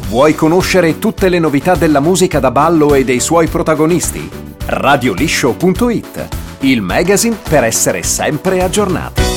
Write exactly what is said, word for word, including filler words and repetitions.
Vuoi conoscere tutte le novità della musica da ballo e dei suoi protagonisti? radio liscio punto it, il magazine per essere sempre aggiornati.